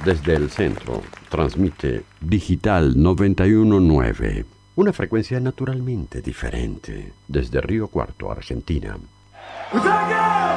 Desde el centro, transmite Digital 919, una frecuencia naturalmente diferente, desde Río Cuarto, Argentina.